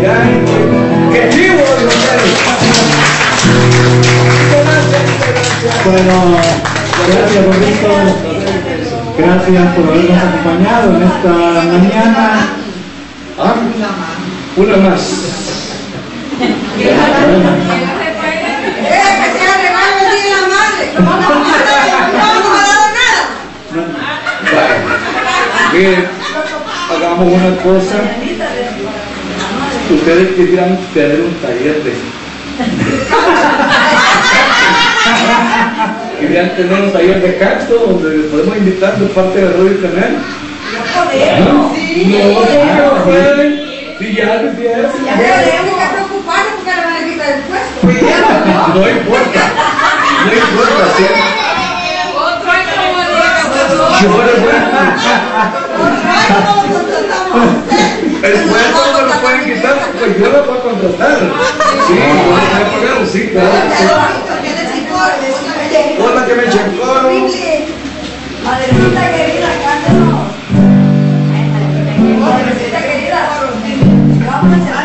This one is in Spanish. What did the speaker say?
¡Qué vivo! Bueno, gracias Roberto, gracias por habernos acompañado en esta mañana. ¿Ah? Una más. Miren, hagamos una cosa. Ustedes querían tener un taller de... Querían tener un taller de canto donde podemos invitar de parte de Radio Canal. No, pueden. Si ya quisieran. No importa. No importa. El puesto no lo pueden quitar, pues yo lo voy a contratar. Sí, yo lo voy a pagar, sí, claro. Hola, que me chocó. Madrecita querida, cántanos. Madrecita querida, vamos a